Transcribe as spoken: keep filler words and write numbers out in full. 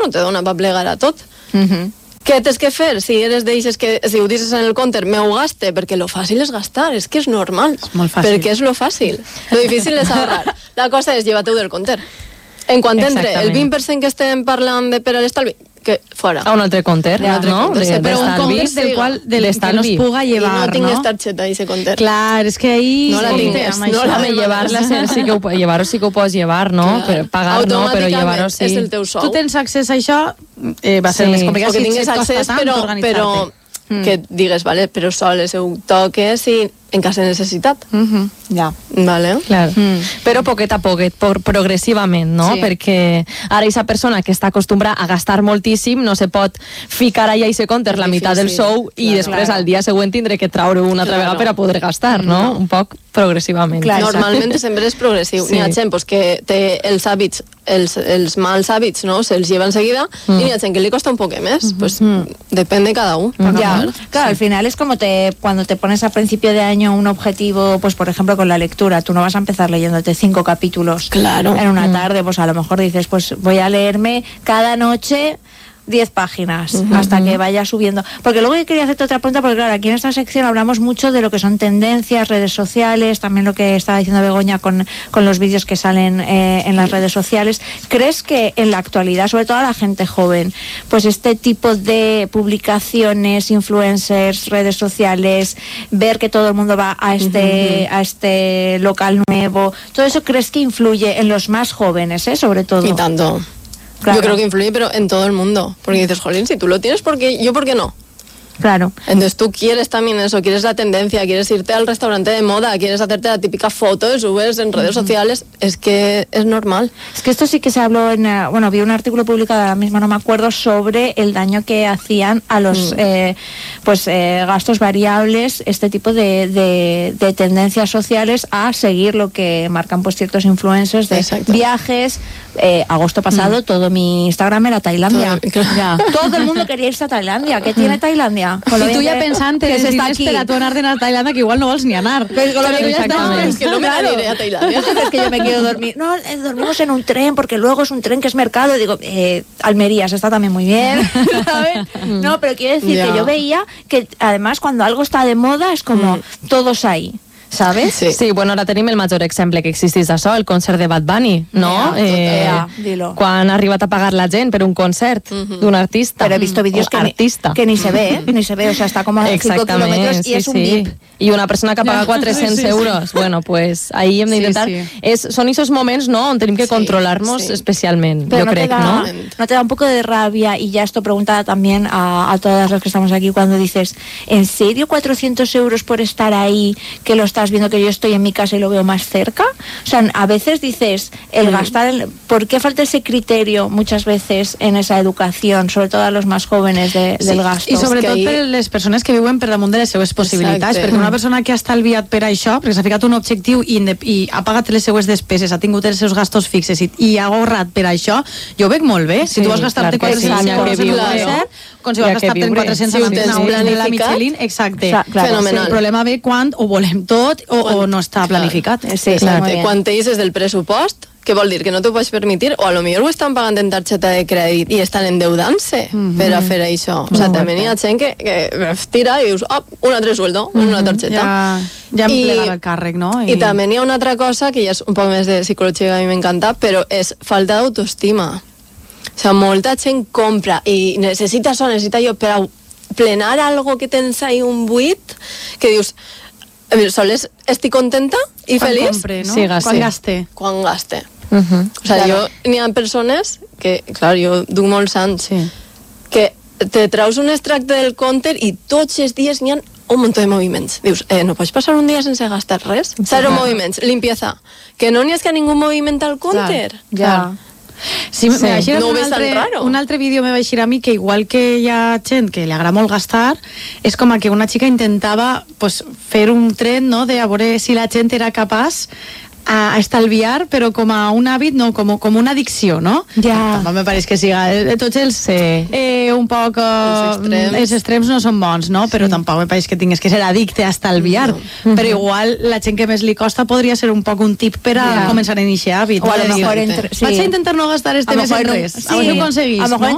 no te dona per plegar a tot. Uh-huh. Què tens que fer? Si eres d'eixes que, si ho dices en el compte, m'ho gaste, perquè lo fàcil és gastar, és que és normal. És molt fàcil. Perquè és lo fàcil. Lo difícil és ahorrar. La cosa és llevar-te-ho del compte. En quan entre el vint per cent que estem parlant de per a l'estalvi, que fora. A un altre compte, Ja, no? de- De- Però un d'estalvi. compte del qual del que no es L'estalvi. puga I llevar, no tinc no? targeta i ese compte. Clar, és que ahí... No la compte tingues, amb no això. la Home, llevar-la sí que ho, llevar-ho sí que ho pots llevar, no? Clar. Però pagar no, però Automàticament llevar-ho sí. és el teu sou. Tu tens accés a això, eh, va ser Sí. més complicat. O que Si tingues et costa accés, tant però, organitzar-te. però que digues, vale, però soles ho toques i en cas de necessitat. Mhm, ja. Vale? Clar. Mm. Però poquet a poquet, por, progressivament, no? Sí. Perquè ara aquesta persona que està acostumbrada a gastar moltíssim no se pot ficar allà i se compte la meitat del difícil, sou i claro. després Claro. al dia següent tindré que traure una altra Claro. vegada per a poder gastar, no? Un poc progressivament. Clar. Normalment sempre és progressiu. Sí. N'hi ha gent pues, que té els hàbits, els, els mals hàbits, no? Se'ls lleva enseguida, mm. i n'hi ha gent que li costa un poc més. Pues depèn de cada un. Ya, claro, al final es como te cuando te pones a principio de año un objetivo, pues por ejemplo con la lectura, tú no vas a empezar leyéndote cinco capítulos Claro. en una tarde, pues a lo mejor dices, pues voy a leerme cada noche diez páginas uh-huh. hasta que vaya subiendo. Porque luego yo quería hacerte otra pregunta, porque claro, aquí en esta sección hablamos mucho de lo que son tendencias, redes sociales, también lo que estaba diciendo Begoña con, con los vídeos que salen eh, en las redes sociales. ¿Crees que en la actualidad, sobre todo a la gente joven, pues este tipo de publicaciones, influencers, redes sociales, ver que todo el mundo va a este, uh-huh. a este local nuevo, todo eso crees que influye en los más jóvenes, eh, sobre todo? Y tanto. Claro. Yo creo que influye, pero en todo el mundo. Porque dices, jolín, si tú lo tienes, ¿por qué? ¿Yo por qué no? Claro. Entonces tú quieres también eso, quieres la tendencia, quieres irte al restaurante de moda, quieres hacerte la típica foto y subes en redes uh-huh. sociales, es que es normal. Es que esto sí que se habló en, uh, bueno, vi un artículo publicado ahora mismo, no me acuerdo, sobre el daño que hacían a los mm. eh, pues eh, gastos variables, este tipo de, de, de tendencias sociales a seguir lo que marcan pues ciertos influencers de Exacto. viajes. Eh, agosto pasado mm. todo mi Instagram era Tailandia. Todo, claro. Ya. Todo el mundo quería irse a Tailandia. ¿Qué tiene Tailandia? Con I tu ja pensant que en se diners està aquí per a tu anar a Tailàndia, que igual no vols ni anar. Pues con lo que ya no, es que no me claro. iré a Tailandia. Es que yo me quiero dormir. No, eh, dormimos en un tren porque luego es un tren que es mercado. Y digo, eh, Almería, se está también muy bien. ¿Sabes? No, pero quiero decir Ya. que yo veía que además cuando algo está de moda es como Mm. todos ahí. ¿Sabes? Sí. Sí, bueno, ara tenim el major exemple que existís d'això, el concert de Bad Bunny, no? Ja, eh, ja, dilo. Quan ha arribat a pagar la gent per un concert Mhm. d'un artista. Pero he visto vídeos o que ni, artista. que ni se ve, ¿eh? Ni se ve, o sea, está como a cinco Exactament, kilómetros y sí, es un sí. V I P. I una persona que paga quatre-cents Sí, sí, sí. euros. Bueno, pues ahí hem d'intentar... Sí, sí. És, són aquests moments, no?, on tenim que Sí, controlar-nos sí. especialment, Pero jo no, crec, te da, no? no te da un poco de rabia, y ya esto preguntada también a, a todas las que estamos aquí, cuando dices, ¿en serio cuatrocientos euros por estar ahí, que lo estás viendo, que yo estoy en mi casa y lo veo más cerca? O sea, a veces dices, el gastar, el, ¿por qué falta ese criterio muchas veces en esa educación, sobre todo a los más jóvenes de, Sí, del gasto? I sobretot ahí- per les persones que viuen per damunt de les seues possibilitats, Exacte. perquè una persona que ha estalviat per això, perquè s'ha ficat un objectiu i, inde- i ha pagat les seues despeses, ha tingut els seus gastos fixes i, i ha ahorrat per això, jo ho veig molt bé. Si Sí, tu vas gastar-te clar que sí, quatre-cents hi ha euros que en un viure. concert, com si Hi ha vas que gastar-te viure. quatre-cents Si ho en tens una de la planificat, Michelin, exacte. Clar, clar. Fenomenal. El problema ve quan ho volem tot o, o no està planificat. Sí, sí, Exacte. muy bien. Quan te dices del pressupost, què vol dir? Que no t'ho pots permitir? O a lo millor ho estan pagant en targeta de crèdit i estan endeudant-se mm -hmm. per a fer això. O sigui, també hi ha gent que, que tira i dius, oh, un altre sueldo, mm -hmm. una targeta. Ja, ja em I- plegava el càrrec, no? I també n'hi ha una altra cosa que ja és un poc més de psicologia que a mi m'encanta, però és falta d'autoestima. O sigui, molta gent compra i necessita això, necessita allò per a plenar algo que tens ahí un buit, que dius, eh, sols estic contenta i Quan feliç compre, no? Sí, gaste. Quan gaste. quan gaste. Uh -huh. O sigui, jo, n'hi ha persones que, clar, jo duc molts anys, Sí. que te traus un extracte del compte i tots els dies n'hi ha un munt de moviments. Dius, eh, no pots passar un dia sense gastar res? Zero moviments, limpieza. Que no n'hi ha que ningú moviment al compte. Ya. Sí, Sí. me vaig No ho un, ves tan altre, raro. un altre vídeo me vaig ir a mi que igual que hi ha gent que li agrada molt gastar, és com a que una xica intentava pues, fer un tren, no?, de a veure si la gent era capaç a, a estalviar, però com a un hàbit, no, com, com una addicció, no? Ja. Tampoc me pareix que siga de tots els Sí. eh, un poc... Eh, Els extrems. els extrems no són bons, no? Però tampoc me pareix que tingues que ser addicte a estalviar. No. Però igual la gent que més li costa podria ser un poc un tip per a Ja. començar a iniciar hàbit. O a no? lo De dir, mejor Exacte. entre, sí. Vaig a intentar no gastar este A lo mes mejor en en un- res. sí. A veure si ho aconseguís, A lo mejor no?